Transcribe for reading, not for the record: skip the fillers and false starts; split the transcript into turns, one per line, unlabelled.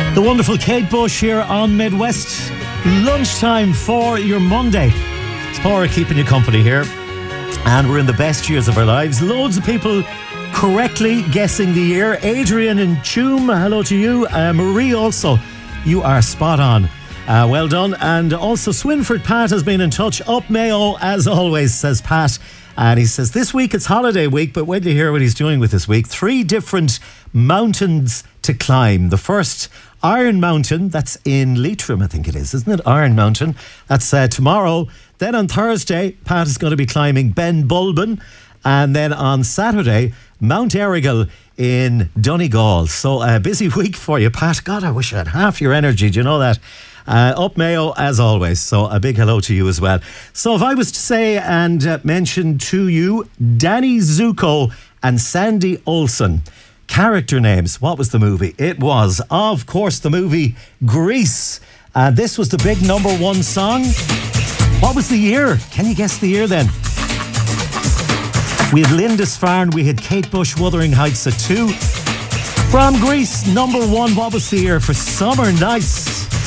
The wonderful Kate Bush here on Midwest. Lunchtime for your Monday. It's Paula keeping you company here. And we're in the best years of our lives. Loads of people correctly guessing the year. Adrian and Choom, hello to you. Marie also, you are spot on. Well done. And also Swinford Pat has been in touch. Up Mayo, as always, says Pat. And he says, this week it's holiday week, but wait till you hear what he's doing with this week. 3 different mountains to climb. The first, Iron Mountain, that's in Leitrim, I think it is, isn't it? Iron Mountain. That's tomorrow. Then on Thursday, Pat is going to be climbing Ben Bulben. And then on Saturday, Mount Errigal in Donegal. So a busy week for you, Pat. God, I wish I had half your energy. Do you know that? Up Mayo, as always. So a big hello to you as well. So if I was to say and mention to you Danny Zuko and Sandy Olsen, character names, what was the movie? It was, of course, the movie Grease. This was the big #1 song. What was the year? Can you guess the year then? We had Lindisfarne, we had Kate Bush, Wuthering Heights at 2. From Grease, #1, what was the year for Summer Nights?